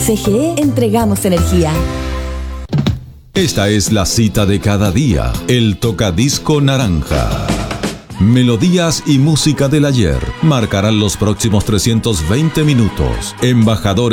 CGE entregamos energía. Esta es la cita de cada día, el tocadisco naranja. Melodías y música del ayer marcarán los próximos 320 minutos. Embajadores